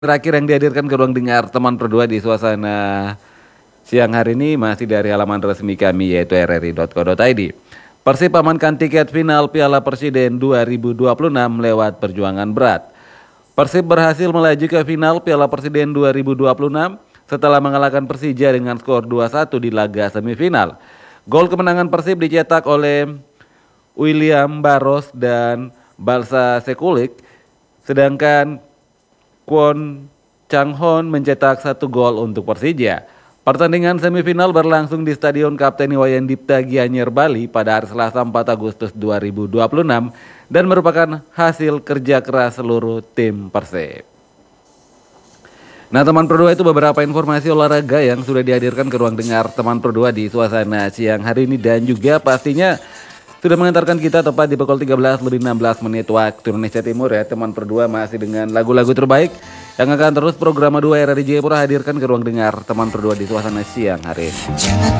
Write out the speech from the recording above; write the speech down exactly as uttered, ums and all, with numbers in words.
Terakhir yang dihadirkan ke ruang dengar teman berdua di suasana siang hari ini masih dari halaman resmi kami yaitu r r i titik co titik i d. Persib amankan tiket final Piala Presiden dua ribu dua puluh enam lewat perjuangan berat. Persib berhasil melaju ke final Piala Presiden dua ribu dua puluh enam setelah mengalahkan Persija dengan skor dua satu di laga semifinal. Gol kemenangan Persib dicetak oleh William Barros dan Balsa Sekulik, sedangkan Kwon Changhon mencetak satu gol untuk Persija. Pertandingan semifinal berlangsung di Stadion Kapten Iwayan Dipta Gianyar Bali pada hari Selasa empat Agustus dua ribu dua puluh enam dan merupakan hasil kerja keras seluruh tim Persib. Nah teman berdua, itu beberapa informasi olahraga yang sudah dihadirkan ke ruang dengar teman berdua di suasana siang hari ini, dan juga pastinya sudah mengantarkan kita tepat di pukul tiga belas lebih enam belas menit waktu Indonesia Timur ya teman berdua, masih dengan lagu-lagu terbaik yang akan terus program dua R R I Jayapura hadirkan ke ruang dengar teman berdua di suasana siang hari ini.